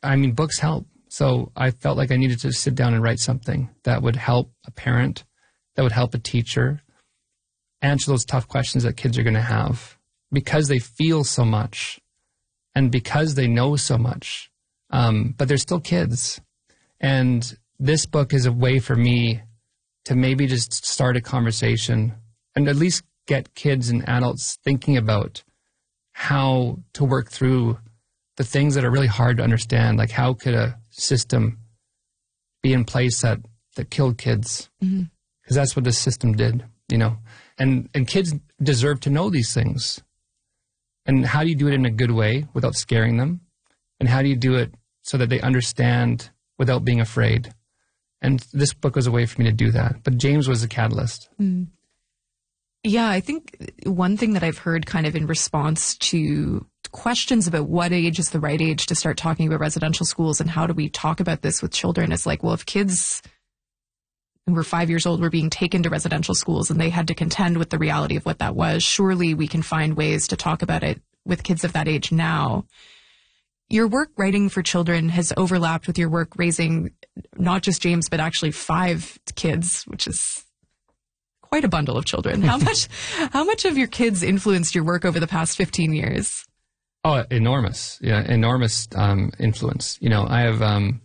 I mean, books help. So I felt like I needed to sit down and write something that would help a parent, that would help a teacher answer those tough questions that kids are going to have because they feel so much and because they know so much. But they're still kids. And this book is a way for me to maybe just start a conversation and at least get kids and adults thinking about how to work through the things that are really hard to understand. Like, how could a system be in place that killed kids? Because that's what this system did, you know. And kids deserve to know these things. And how do you do it in a good way without scaring them? And how do you do it so that they understand without being afraid? And this book was a way for me to do that. But James was a catalyst. Yeah, I think one thing that I've heard kind of in response to questions about what age is the right age to start talking about residential schools and how do we talk about this with children is like, well, if kids who were 5 years old were being taken to residential schools and they had to contend with the reality of what that was, surely we can find ways to talk about it with kids of that age now. Your work writing for children has overlapped with your work raising not just James, but actually 5 kids, which is quite a bundle of children. How much of your kids influenced your work over the past 15 years? Oh, enormous. Yeah, enormous influence. You know, I have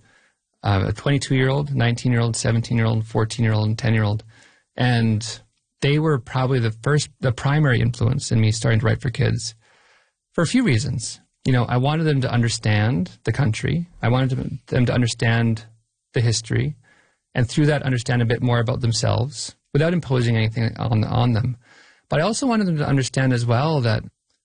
a 22-year-old, 19-year-old, 17-year-old, 14-year-old, and 10-year-old. And they were probably the primary influence in me starting to write for kids for a few reasons. You know, I wanted them to understand the country. I wanted them to understand the history, and through that understand a bit more about themselves without imposing anything on them. But I also wanted them to understand as well that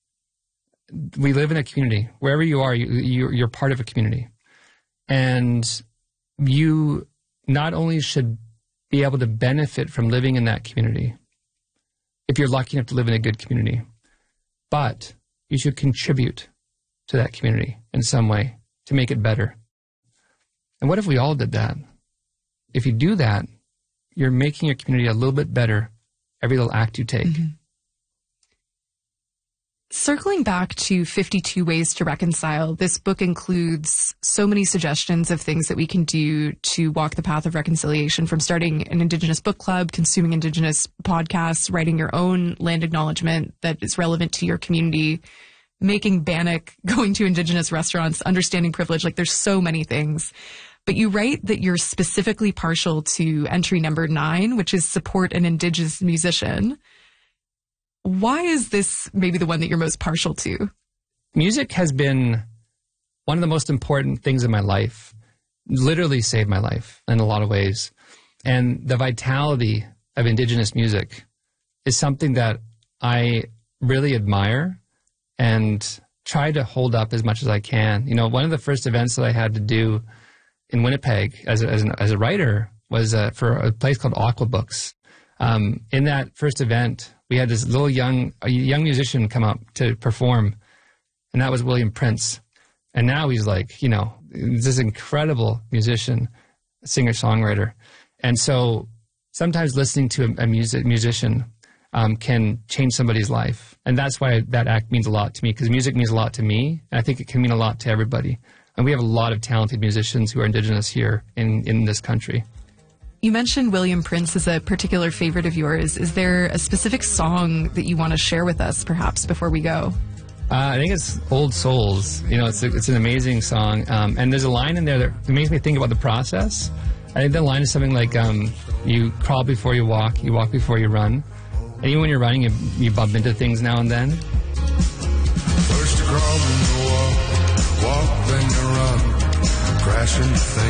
we live in a community. Wherever you are, you're part of a community. And you not only should be able to benefit from living in that community, if you're lucky enough to live in a good community, but you should contribute to that community in some way to make it better. And what if we all did that? If you do that, you're making your community a little bit better every little act you take. Circling back to 52 Ways to Reconcile, this book includes so many suggestions of things that we can do to walk the path of reconciliation, from starting an Indigenous book club, consuming Indigenous podcasts, writing your own land acknowledgement that is relevant to your community, making Bannock, going to Indigenous restaurants, understanding privilege. Like, there's so many things. But you write that you're specifically partial to entry number 9, which is support an Indigenous musician. Why is this maybe the one that you're most partial to? Music has been one of the most important things in my life, literally saved my life in a lot of ways. And the vitality of Indigenous music is something that I really admire and try to hold up as much as I can. You know, one of the first events that I had to do in Winnipeg as a writer was for a place called Aqua Books. In that first event, we had this little young musician come up to perform, and that was William Prince. And now he's like, you know, this incredible musician, singer-songwriter. And so sometimes listening to a musician can change somebody's life. And that's why that act means a lot to me, because music means a lot to me, and I think it can mean a lot to everybody. And we have a lot of talented musicians who are Indigenous here in this country. You mentioned William Prince as a particular favorite of yours. Is there a specific song that you want to share with us, perhaps, before we go? I think it's Old Souls. You know, it's an amazing song. And there's a line in there that makes me think about the process. I think the line is something like, you crawl before you walk before you run. And even when you're running, you bump into things now and then. First you crawl, then you walk, then you run. Crash into things.